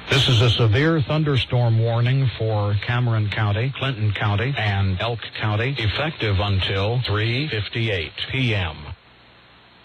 This is a severe thunderstorm warning for Cameron County, Clinton County, and Elk County, effective until 3:58 p.m.